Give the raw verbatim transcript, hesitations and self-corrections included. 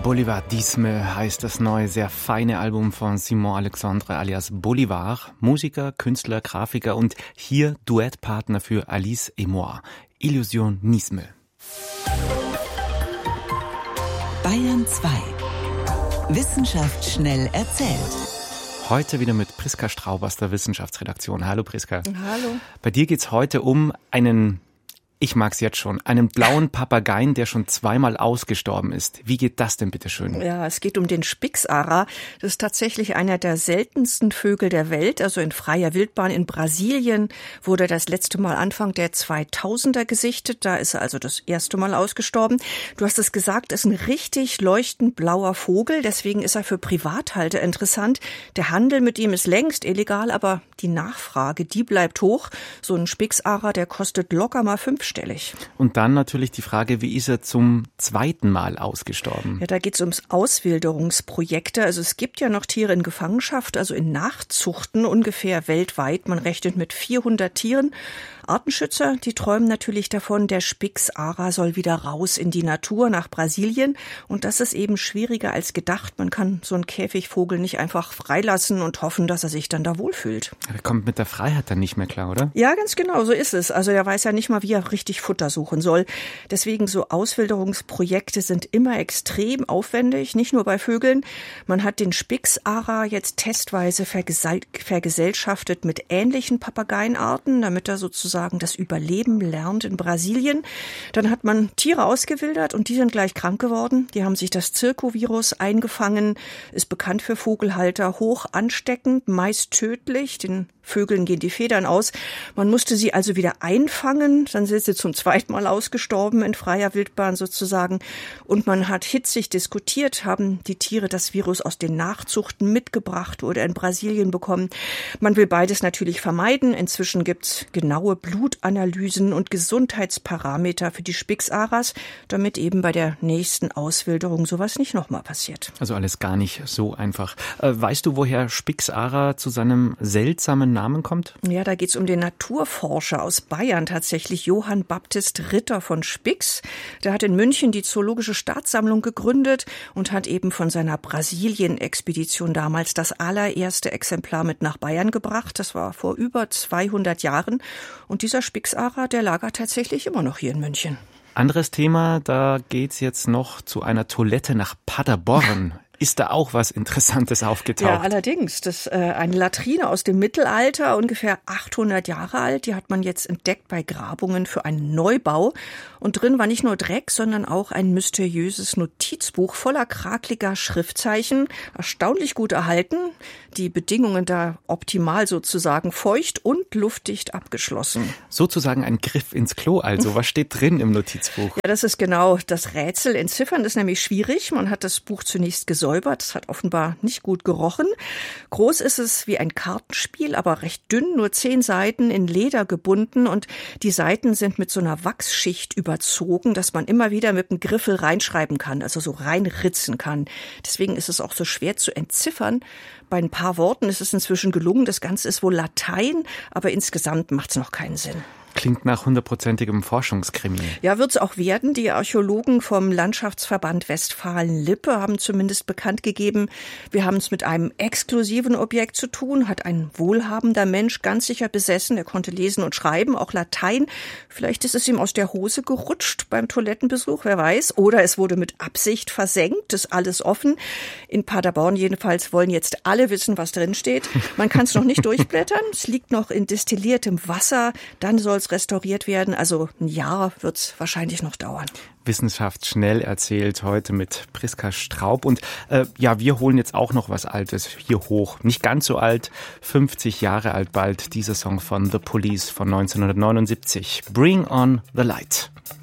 Boulevardisme heißt das neue, sehr feine Album von Simon Alexandre alias Bolivar. Musiker, Künstler, Grafiker und hier Duettpartner für Alice et moi. Illusionisme. Bayern zwei. Wissenschaft schnell erzählt. Heute wieder mit Priska Straub aus der Wissenschaftsredaktion. Hallo Priska. Hallo. Bei dir geht's heute um einen, ich mag's jetzt schon, einen blauen Papageien, der schon zweimal ausgestorben ist. Wie geht das denn bitte schön? Ja, es geht um den Spix-Ara. Das ist tatsächlich einer der seltensten Vögel der Welt. Also in freier Wildbahn in Brasilien wurde das letzte Mal Anfang der zweitausender gesichtet. Da ist er also das erste Mal ausgestorben. Du hast es gesagt, ist ein richtig leuchtend blauer Vogel. Deswegen ist er für Privathalter interessant. Der Handel mit ihm ist längst illegal, aber die Nachfrage, die bleibt hoch. So ein Spix-Ara, der kostet locker mal fünf stellig. Und dann natürlich die Frage, wie ist er zum zweiten Mal ausgestorben? Ja, da geht es ums Auswilderungsprojekte. Also es gibt ja noch Tiere in Gefangenschaft, also in Nachzuchten ungefähr weltweit. Man rechnet mit vierhundert Tieren. Artenschützer, die träumen natürlich davon, der Spix-Ara soll wieder raus in die Natur nach Brasilien. Und das ist eben schwieriger als gedacht. Man kann so einen Käfigvogel nicht einfach freilassen und hoffen, dass er sich dann da wohlfühlt. Er kommt mit der Freiheit dann nicht mehr klar, oder? Ja, ganz genau, so ist es. Also er weiß ja nicht mal, wie er richtig Futter suchen soll. Deswegen so Auswilderungsprojekte sind immer extrem aufwendig, nicht nur bei Vögeln. Man hat den Spix-Ara jetzt testweise vergesell- vergesellschaftet mit ähnlichen Papageienarten, damit er sozusagen das Überleben lernt in Brasilien. Dann hat man Tiere ausgewildert und die sind gleich krank geworden. Die haben sich das Zirkovirus eingefangen, ist bekannt für Vogelhalter, hoch ansteckend, meist tödlich. Den Vögeln gehen die Federn aus. Man musste sie also wieder einfangen. Dann sind sie zum zweiten Mal ausgestorben in freier Wildbahn sozusagen. Und man hat hitzig diskutiert, haben die Tiere das Virus aus den Nachzuchten mitgebracht oder in Brasilien bekommen. Man will beides natürlich vermeiden. Inzwischen gibt's genaue Blutanalysen und Gesundheitsparameter für die Spix-Aras, damit eben bei der nächsten Auswilderung sowas nicht nochmal passiert. Also alles gar nicht so einfach. Weißt du, woher Spix-Ara zu seinem seltsamen Namen kommt? Ja, da geht's um den Naturforscher aus Bayern tatsächlich, Johann Baptist Ritter von Spix. Der hat in München die Zoologische Staatssammlung gegründet und hat eben von seiner Brasilien-Expedition damals das allererste Exemplar mit nach Bayern gebracht. Das war vor über zweihundert Jahren. Und dieser Spix-Ara, der lagert tatsächlich immer noch hier in München. Anderes Thema, da geht's jetzt noch zu einer Toilette nach Paderborn. Ist da auch was Interessantes aufgetaucht? Ja, allerdings. Das äh, eine Latrine aus dem Mittelalter, ungefähr achthundert Jahre alt. Die hat man jetzt entdeckt bei Grabungen für einen Neubau. Und drin war nicht nur Dreck, sondern auch ein mysteriöses Notizbuch voller krakeliger Schriftzeichen. Erstaunlich gut erhalten. Die Bedingungen da optimal sozusagen, feucht und luftdicht abgeschlossen. Sozusagen ein Griff ins Klo also. Was steht drin im Notizbuch? Ja, das ist genau das Rätsel. Entziffern ist nämlich schwierig. Man hat das Buch zunächst gesäubert. Das hat offenbar nicht gut gerochen. Groß ist es wie ein Kartenspiel, aber recht dünn, nur zehn Seiten in Leder gebunden und die Seiten sind mit so einer Wachsschicht überzogen, dass man immer wieder mit dem Griffel reinschreiben kann, also so reinritzen kann. Deswegen ist es auch so schwer zu entziffern. Bei ein paar Worten ist es inzwischen gelungen. Das Ganze ist wohl Latein, aber insgesamt macht es noch keinen Sinn. Klingt nach hundertprozentigem Forschungskrimi. Ja, wird's auch werden. Die Archäologen vom Landschaftsverband Westfalen-Lippe haben zumindest bekannt gegeben, wir haben es mit einem exklusiven Objekt zu tun, hat ein wohlhabender Mensch ganz sicher besessen. Er konnte lesen und schreiben, auch Latein. Vielleicht ist es ihm aus der Hose gerutscht beim Toilettenbesuch, wer weiß. Oder es wurde mit Absicht versenkt, ist alles offen. In Paderborn jedenfalls wollen jetzt alle wissen, was drin steht. Man kann es noch nicht durchblättern. Es liegt noch in destilliertem Wasser. Dann soll restauriert werden. Also ein Jahr wird es wahrscheinlich noch dauern. Wissenschaft schnell erzählt heute mit Priska Straub. Und äh, ja, wir holen jetzt auch noch was Altes hier hoch. Nicht ganz so alt, fünfzig Jahre alt bald. Dieser Song von The Police von neunzehnhundertneunundsiebzig. Bring on the Light.